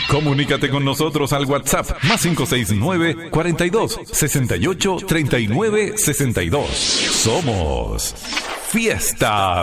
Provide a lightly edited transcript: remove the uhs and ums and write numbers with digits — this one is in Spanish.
Comunícate con nosotros al WhatsApp más 569 42 68 39 62. Somos Fiesta